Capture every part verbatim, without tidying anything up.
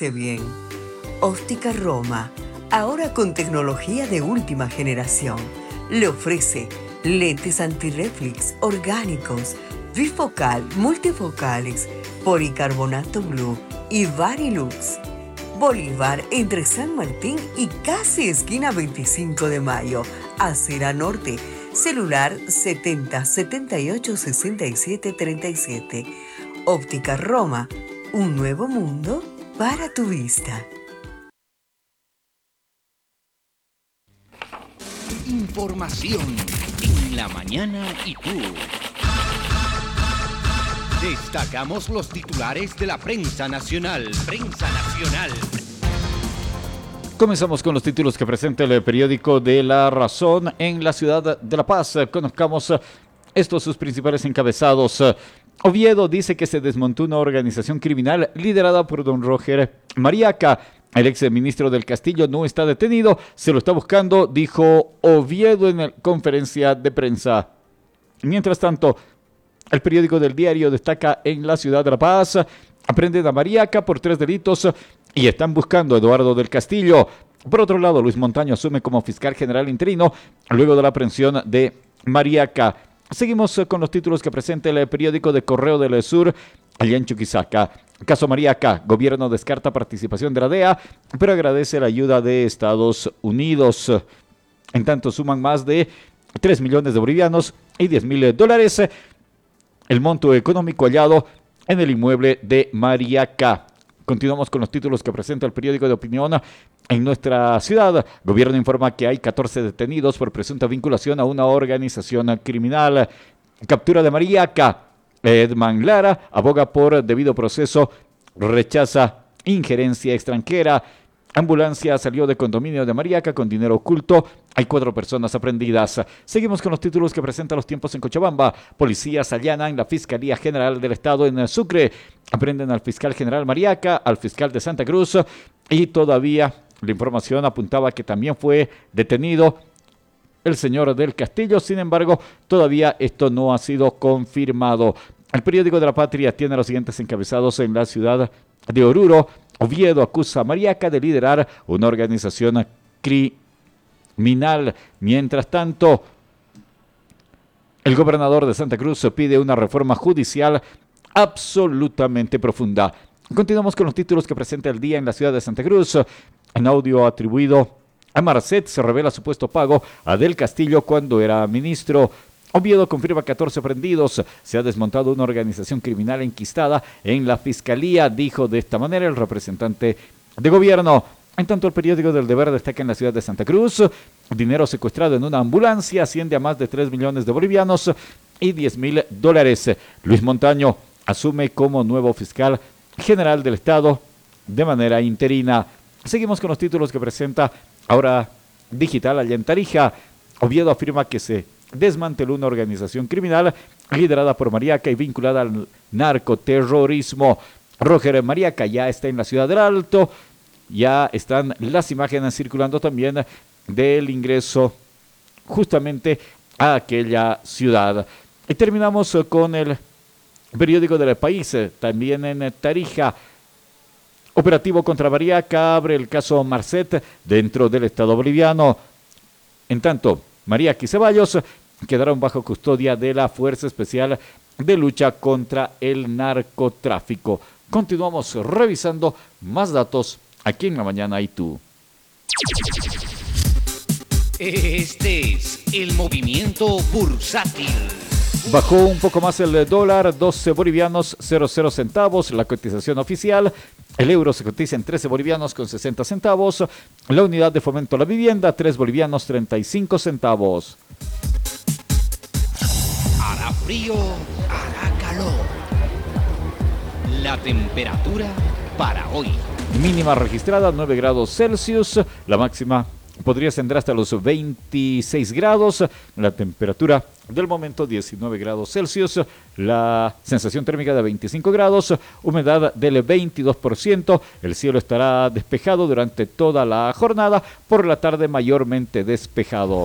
verse bien. Óptica Roma, ahora con tecnología de última generación, le ofrece lentes antirreflex orgánicos, bifocal, multifocales, policarbonato blue y Varilux. Bolívar entre San Martín y casi esquina veinticinco de mayo, Acera Norte. Celular setenta setenta y ocho sesenta y siete treinta y siete. Óptica Roma, un nuevo mundo para tu vista. Información en la mañana y tú. Destacamos los titulares de la prensa nacional. Prensa nacional. Comenzamos con los títulos que presenta el periódico de La Razón en la ciudad de La Paz. Conozcamos estos sus principales encabezados. Oviedo dice que se desmontó una organización criminal liderada por don Roger Mariaca. El ex ministro del Castillo no está detenido, se lo está buscando, dijo Oviedo en la conferencia de prensa. Mientras tanto, el periódico del Diario destaca en la ciudad de La Paz, aprenden a Mariaca por tres delitos y están buscando a Eduardo del Castillo. Por otro lado, Luis Montaño asume como fiscal general interino luego de la aprehensión de Mariaca. Seguimos con los títulos que presenta el periódico de Correo del Sur, allá en Chuquisaca. Caso Mariaca, gobierno descarta participación de la D E A, pero agradece la ayuda de Estados Unidos. En tanto, suman más de tres millones de bolivianos y diez mil dólares el monto económico hallado en el inmueble de Mariaca. Continuamos con los títulos que presenta el periódico de opinión en nuestra ciudad. Gobierno informa que hay catorce detenidos por presunta vinculación a una organización criminal. Captura de Mariaca. Edman Lara aboga por debido proceso, rechaza injerencia extranjera. Ambulancia salió de condominio de Mariaca con dinero oculto. Hay cuatro personas aprehendidas. Seguimos con los títulos que presenta Los Tiempos en Cochabamba. Policías allanan la Fiscalía General del Estado en Sucre. Aprenden al fiscal general Mariaca, al fiscal de Santa Cruz y todavía la información apuntaba que también fue detenido el señor del Castillo. Sin embargo, todavía esto no ha sido confirmado. El periódico de La Patria tiene los siguientes encabezados en la ciudad de Oruro. Oviedo acusa a Mariaca de liderar una organización criminal. Mientras tanto, el gobernador de Santa Cruz pide una reforma judicial absolutamente profunda. Continuamos con los títulos que presenta el día en la ciudad de Santa Cruz. En audio atribuido a Marcet se revela supuesto pago a Del Castillo cuando era ministro. Oviedo confirma catorce prendidos. Se ha desmontado una organización criminal enquistada en la fiscalía, dijo de esta manera el representante de gobierno. En tanto, el periódico del Deber destaca en la ciudad de Santa Cruz, dinero secuestrado en una ambulancia asciende a más de tres millones de bolivianos y diez mil dólares. Luis Montaño asume como nuevo fiscal general del Estado de manera interina. Seguimos con los títulos que presenta ahora Digital allá en Tarija. Oviedo afirma que se desmanteló una organización criminal liderada por Mariaca y vinculada al narcoterrorismo. Roger Mariaca ya está en la ciudad del Alto. Ya están las imágenes circulando también del ingreso justamente a aquella ciudad. Y terminamos con el periódico del País, también en Tarija. Operativo contra Mariaca abre el caso Marcet dentro del Estado boliviano. En tanto, Mariaca y Ceballos quedaron bajo custodia de la Fuerza Especial de Lucha contra el Narcotráfico. Continuamos revisando más datos aquí en La Mañana y tú. Este es el movimiento bursátil. Bajó un poco más el dólar, doce bolivianos, cero cero centavos, la cotización oficial. El euro se cotiza en trece bolivianos con sesenta centavos. La unidad de fomento a la vivienda, tres bolivianos, treinta y cinco centavos. Hará frío, hará calor. La temperatura para hoy. Mínima registrada, nueve grados Celsius. La máxima podría ascender hasta los veintiséis grados. La temperatura del momento, diecinueve grados Celsius. La sensación térmica de veinticinco grados. Humedad del veintidós por ciento. El cielo estará despejado durante toda la jornada. Por la tarde mayormente despejado.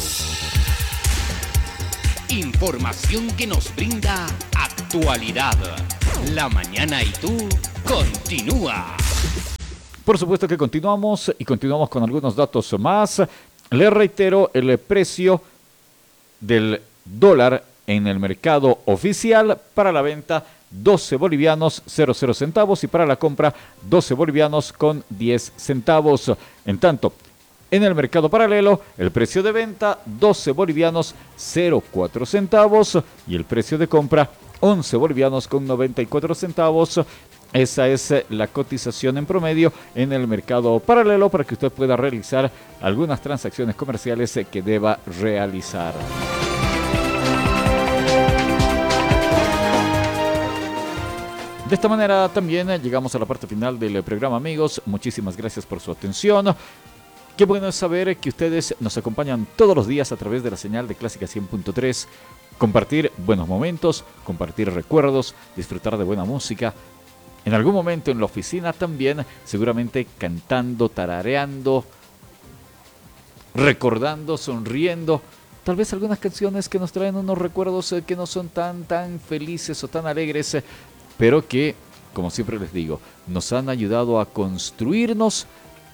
Información que nos brinda actualidad. La Mañana y tú continúa. Por supuesto que continuamos y continuamos con algunos datos más. Les reitero el precio del dólar en el mercado oficial: para la venta doce bolivianos cero cero centavos y para la compra doce bolivianos con diez centavos. En tanto, en el mercado paralelo, el precio de venta doce bolivianos cero cuatro centavos y el precio de compra once bolivianos con noventa y cuatro centavos. Esa es la cotización en promedio en el mercado paralelo para que usted pueda realizar algunas transacciones comerciales que deba realizar. De esta manera también llegamos a la parte final del programa, amigos. Muchísimas gracias por su atención. Qué bueno es saber que ustedes nos acompañan todos los días a través de la señal de Clásica cien punto tres. Compartir buenos momentos, compartir recuerdos, disfrutar de buena música. En algún momento en la oficina también, seguramente cantando, tarareando, recordando, sonriendo. Tal vez algunas canciones que nos traen unos recuerdos que no son tan, tan felices o tan alegres, pero que, como siempre les digo, nos han ayudado a construirnos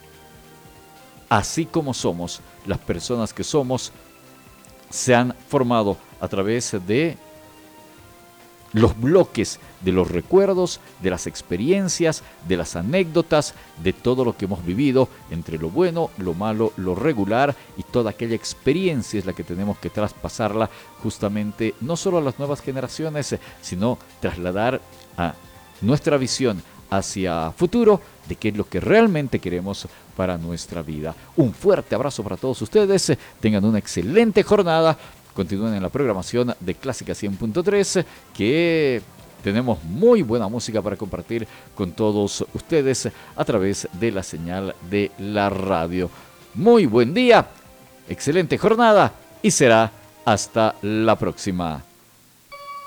así como somos. Las personas que somos se han formado a través de los bloques de los recuerdos, de las experiencias, de las anécdotas, de todo lo que hemos vivido, entre lo bueno, lo malo, lo regular, y toda aquella experiencia es la que tenemos que traspasarla justamente no solo a las nuevas generaciones, sino trasladar a nuestra visión hacia futuro de qué es lo que realmente queremos para nuestra vida. Un fuerte abrazo para todos ustedes, tengan una excelente jornada. Continúen en la programación de Clásica cien punto tres, que tenemos muy buena música para compartir con todos ustedes a través de la señal de la radio. Muy buen día, excelente jornada y será hasta la próxima.